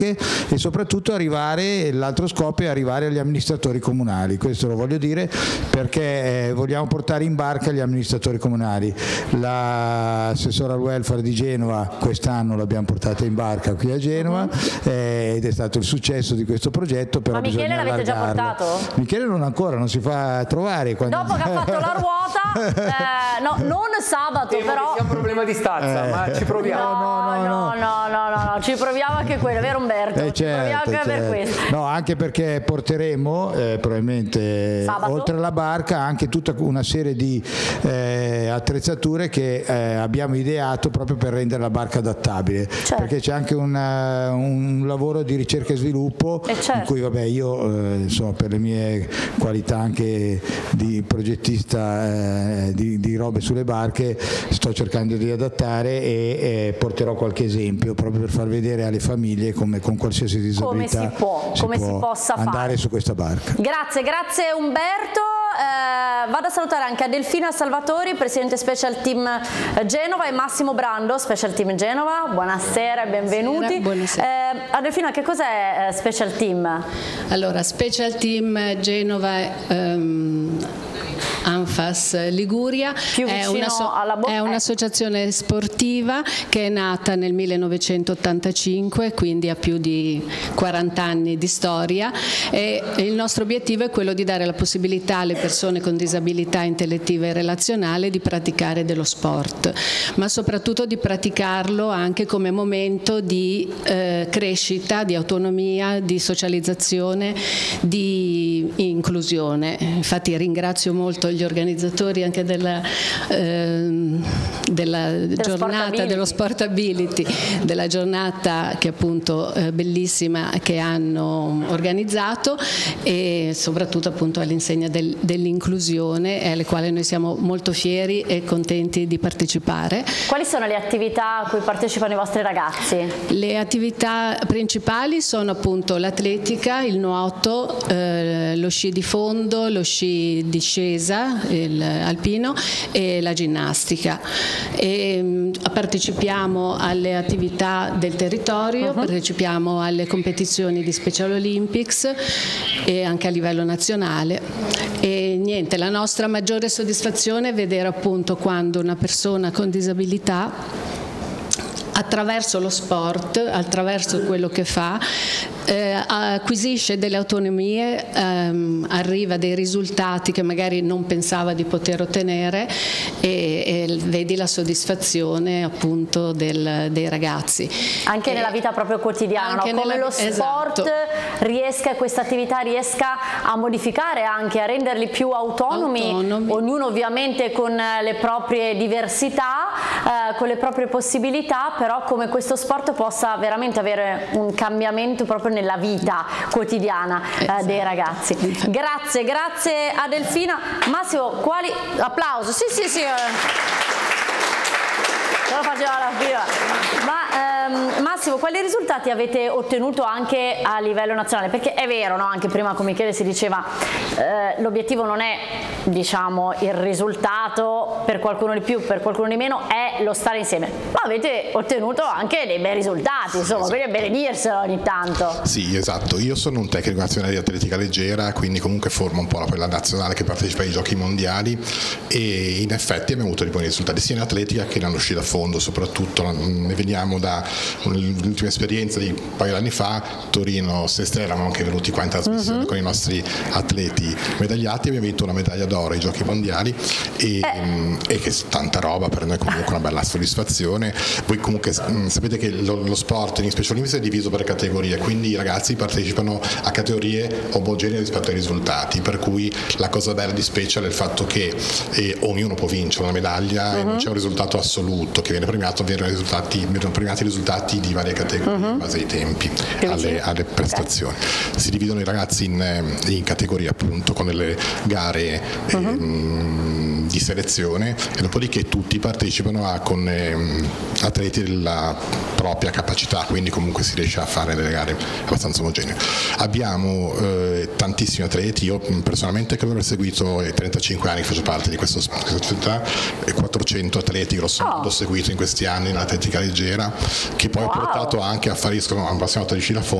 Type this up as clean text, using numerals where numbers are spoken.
e soprattutto l'altro scopo è arrivare agli amministratori comunali. Questo lo voglio dire perché vogliamo portare in barca gli amministratori comunali. L'assessore al welfare di Genova quest'anno l'abbiamo portata in barca qui a Genova ed è stato il successo di questo progetto. Però ma Michele l'avete già portato? Michele non ancora, non si fa trovare dopo che ha fatto la ruota no, non sabato però c'è un problema di stazza, ma ci proviamo. No, ci proviamo anche quello, vero Umberto? Ci proviamo anche per questo. No, anche perché porteremo probabilmente sabato? Oltre alla barca anche tutta una serie di attrezzature che abbiamo ideato proprio per rendere la barca adattabile, perché c'è anche un lavoro di ricerca e sviluppo in cui io insomma, per le mie qualità anche di progettista di robe sulle barche sto cercando di adattare e porterò qualche esempio proprio per far vedere alle famiglie come con qualsiasi disabilità come si possa andare fare su questa barca. Grazie Umberto. Vado a salutare anche Adelfina Salvatori, presidente Special Team Genova, e Massimo Brando, Special Team Genova. Buonasera e benvenuti. Buonasera. Adelfina, che cos'è Special Team? Allora, Special Team Genova Anfas Liguria è un'associazione sportiva che è nata nel 1985, quindi ha più di 40 anni di storia, e il nostro obiettivo è quello di dare la possibilità alle persone con disabilità intellettiva e relazionale di praticare dello sport, ma soprattutto di praticarlo anche come momento di crescita, di autonomia, di socializzazione, di inclusione. Infatti ringrazio molto gli organizzatori anche della giornata dello Sportability, della giornata che appunto bellissima che hanno organizzato, e soprattutto appunto all'insegna dell'inclusione, alle quali noi siamo molto fieri e contenti di partecipare. Quali sono le attività a cui partecipano i vostri ragazzi? Le attività principali sono appunto l'atletica, il nuoto, lo sci di fondo, lo sci discesa, il alpino, e la ginnastica. Partecipiamo alle attività del territorio, partecipiamo alle competizioni di Special Olympics e anche a livello nazionale. E niente, la nostra maggiore soddisfazione è vedere appunto quando una persona con disabilità attraverso lo sport, attraverso quello che fa, acquisisce delle autonomie, arriva a dei risultati che magari non pensava di poter ottenere, e vedi la soddisfazione appunto dei ragazzi. Anche nella vita proprio quotidiana, no? Come lo sport riesca, questa attività riesca a modificare, anche a renderli più autonomi, ognuno ovviamente con le proprie diversità, con le proprie possibilità, però come questo sport possa veramente avere un cambiamento proprio nella vita quotidiana dei ragazzi. Grazie Adelfina. Massimo, quali applauso? Sì. Ce lo faceva la fila. Ma Massimo, quali risultati avete ottenuto anche a livello nazionale? Perché è vero, no? Anche prima con Michele si diceva l'obiettivo non è, diciamo, il risultato, per qualcuno di più, per qualcuno di meno, è lo stare insieme. Ma avete ottenuto anche dei bei risultati, insomma, quindi è bene dirselo ogni tanto. Sì, esatto. Io sono un tecnico nazionale di atletica leggera, quindi comunque formo un po' quella nazionale che partecipa ai giochi mondiali, e in effetti abbiamo avuto dei buoni risultati sia in atletica che nello sci da fondo. Soprattutto ne veniamo da l'ultima esperienza di un paio di anni fa, Torino Sestre, eravamo anche venuti qua in trasmissione con i nostri atleti medagliati, abbiamo vinto una medaglia d'oro ai giochi mondiali, e che è tanta roba per noi, comunque una bella soddisfazione. Voi comunque sapete che lo sport in Special Olympics è diviso per categorie, quindi i ragazzi partecipano a categorie omogenee rispetto ai risultati, per cui la cosa bella di Special è il fatto che ognuno può vincere una medaglia e non c'è un risultato assoluto che viene premiato, vengono premiati i risultati di varie categorie in base ai tempi, alle prestazioni. Si dividono i ragazzi in categorie appunto con delle gare di selezione, e dopodiché tutti partecipano con atleti della propria capacità, quindi comunque si riesce a fare delle gare abbastanza omogenee. Abbiamo tantissimi atleti, io personalmente credo di aver seguito 35 anni che faccio parte di questa società, e 400 atleti grosso modo ho seguito in questi anni nell'atletica leggera, che poi ha portato anche a fare, passiamo a 13 la